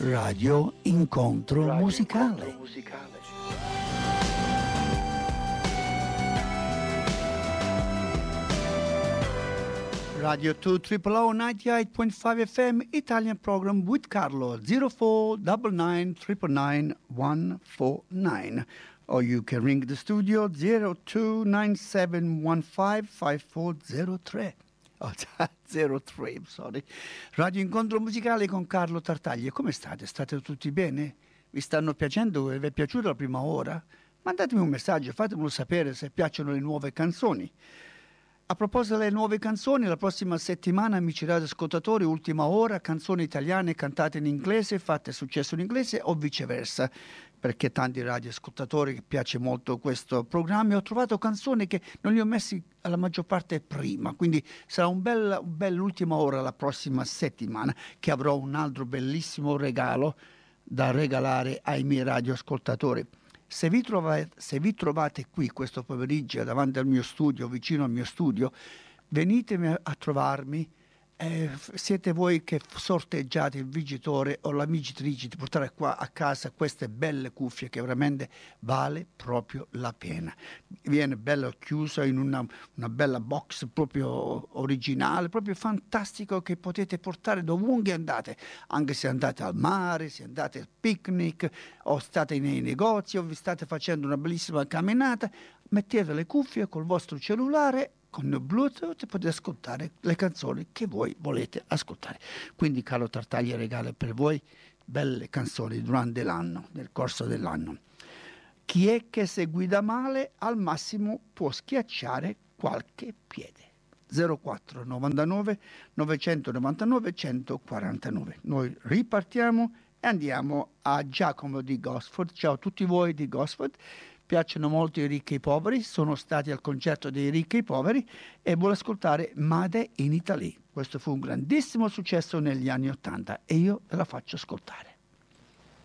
Radio Incontro Musicale. Radio 2 OOO 98.5 FM Italian program with Carlo 0499999149. Or you can ring the studio 0297155403. Oh, 03, I'm sorry. Radio Incontro Musicale con Carlo Tartaglia. Come state? State tutti bene? Vi stanno piacendo? Vi è piaciuta la prima ora? Mandatemi un messaggio, fatemelo sapere se piacciono le nuove canzoni. A proposito delle nuove canzoni, la prossima settimana, amici radioascoltatori, ultima ora, canzoni italiane cantate in inglese, fatte successo in inglese o viceversa, perché tanti radioascoltatori che piace molto questo programma. Ho trovato canzoni che non li ho messi alla maggior parte prima, quindi sarà un bell'ultima ora la prossima settimana, che avrò un altro bellissimo regalo da regalare ai miei radioascoltatori. Se vi trovate qui questo pomeriggio davanti al mio studio, vicino al mio studio, venitemi a trovarmi. Siete voi che sorteggiate il vincitore o la vincitrice di portare qua a casa queste belle cuffie che veramente vale proprio la pena. Viene bella chiusa in una bella box proprio originale, proprio fantastico, che potete portare dovunque andate, anche se andate al mare, se andate al picnic o state nei negozi o vi state facendo una bellissima camminata. Mettete le cuffie col vostro cellulare, con il Bluetooth, potete ascoltare le canzoni che voi volete ascoltare. Quindi Carlo Tartaglia regala per voi belle canzoni durante l'anno, nel corso dell'anno. Chi è che se guida male al massimo può schiacciare qualche piede. 04 99 999 149. Noi ripartiamo e andiamo a Giacomo di Gosford. Ciao a tutti voi di Gosford. Piacciono molto i ricchi e i poveri, sono stati al concerto dei ricchi e i poveri e vuole ascoltare Made in Italy. Questo fu un grandissimo successo negli anni '80 e io la faccio ascoltare.